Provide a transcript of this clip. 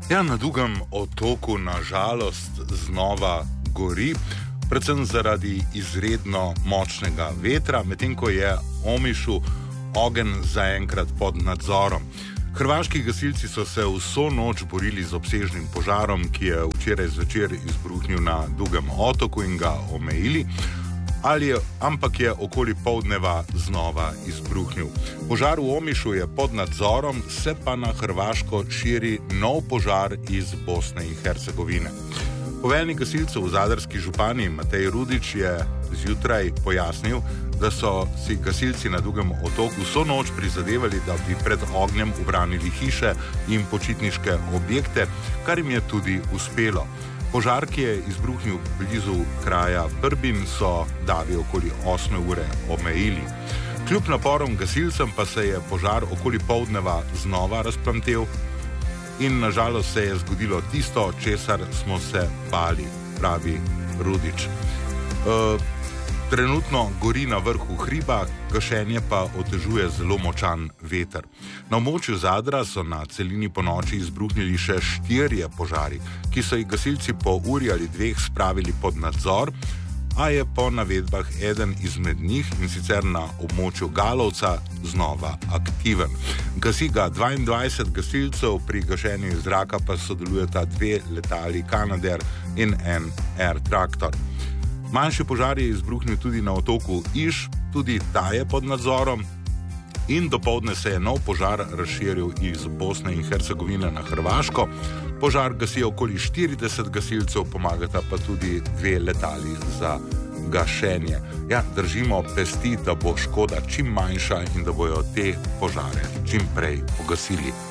Ja, na Dugem otoku nažalost znova gori, predvsem zaradi izredno močnega vetra, medtem ko je Omišu ogenj zaenkrat pod nadzorom. Hrvaški gasilci so se vso noč borili z obsežnim požarom, ki je včeraj zvečer izbruhnil na Dugem otoku in ga omejili, ampak je okoli poldneva znova izbruhnil. Požar v Omišu je pod nadzorom, se pa na Hrvaško širi nov požar iz Bosne in Hercegovine. Poveljnik gasilcev v Zadarski županiji Matej Rudič je zjutraj pojasnil, da so si gasilci na Dugem otoku vso noč prizadevali, da bi pred ognjem ubranili hiše in počitniške objekte, kar jim je tudi uspelo. Požar, ki je izbruhnil blizu kraja Prbin, so davi okoli 8 ure omejili. Kljub naporom gasilcem pa se je požar okoli poldneva znova razplamtel in nažalost se je zgodilo tisto, česar smo se bali, pravi Rudič. Trenutno gori na vrhu hriba, gašenje pa otežuje zelo močan veter. Na območju Zadra so na celini ponoči izbruhnili še 4 požari, ki so jih gasilci po uri ali 2 spravili pod nadzor, a je po navedbah eden izmed njih, in sicer na območju Galovca, znova aktiven. Gasi ga 22 gasilcev, pri gašenju iz zraka pa sodelujeta 2 letali Canadair in en Air Tractor. Manjši požar je izbruhnil tudi na otoku Iš, tudi ta je pod nadzorom, in dopoldne se je nov požar razširil iz Bosne in Hercegovine na Hrvaško. Požar gasi okoli 40 gasilcev, pomagata pa tudi 2 letali za gašenje. Ja, držimo pesti, da bo škoda čim manjša in da bojo te požare čim prej pogasili.